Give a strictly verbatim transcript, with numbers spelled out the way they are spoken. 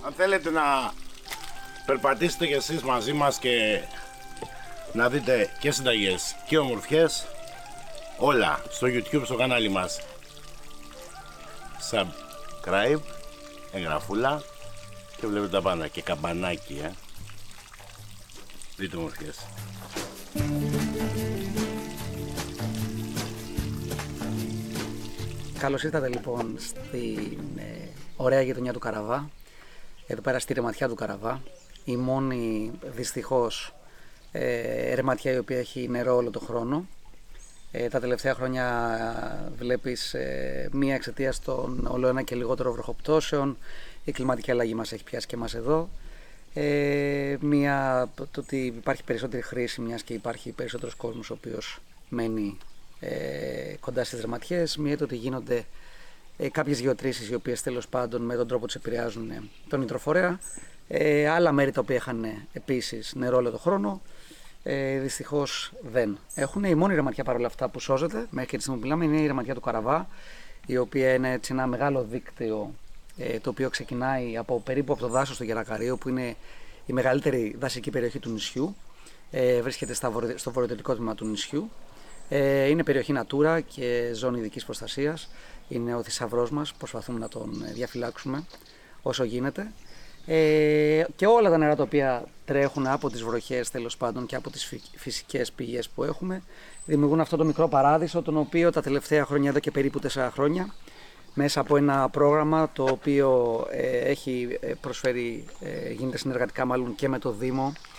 Αν θέλετε να περπατήσετε κι εσείς μαζί μας και να δείτε και συνταγές και ομορφιές, όλα στο YouTube, στο κανάλι μας. Subscribe, εγγραφούλα και βλέπετε τα πάντα και καμπανάκι, ε. Δείτε ομορφιές. Καλώς ήρθατε λοιπόν στην ε, ωραία γειτονιά του Καραβά, εδώ πέρα στη ρεματιά του Καραβά, η μόνη δυστυχώς ε, ρεματιά η οποία έχει νερό όλο το χρόνο. Ε, τα τελευταία χρόνια βλέπεις ε, μία εξαιτίας των όλο ένα και λιγότερο βροχοπτώσεων, η κλιματική αλλαγή μας έχει πιάσει και μας εδώ. Ε, μία, το ότι υπάρχει περισσότερη χρήση μιας και υπάρχει περισσότερος κόσμος ο οποίος μένει ε, κοντά στις ρεματιές, μία το ότι γίνονται ε, κάποιες γεωτρήσεις οι οποίες τέλος πάντων με τον τρόπο τους επηρεάζουν ε, τον υδροφορέα. Ε, άλλα μέρη τα οποία είχαν ε, επίσης νερό όλο το χρόνο, ε, δυστυχώς δεν έχουν. Η μόνη ρεματιά παρόλα αυτά που σώζεται μέχρι και τη στιγμή που μιλάμε είναι η ρεματιά του Καραβά, η οποία είναι έτσι ένα μεγάλο δίκτυο ε, το οποίο ξεκινάει από περίπου από το δάσος του Γερακαρίου, που είναι η μεγαλύτερη δασική περιοχή του νησιού. Ε, βρίσκεται στα βορει... στο βορειοδυτικό τμήμα του νησιού. Ε, είναι περιοχή Natura και ζώνη ειδικής προστασίας. Είναι ο θησαυρός μας, προσπαθούμε να τον διαφυλάξουμε όσο γίνεται. Ε, και όλα τα νερά τα οποία τρέχουν από τις βροχές τέλος πάντων και από τις φυσικές πηγές που έχουμε δημιουργούν αυτό το μικρό παράδεισο, τον οποίο τα τελευταία χρόνια, εδώ και περίπου τέσσερα χρόνια, μέσα από ένα πρόγραμμα το οποίο ε, έχει προσφέρει, ε, γίνεται συνεργατικά μάλλον και με το Δήμο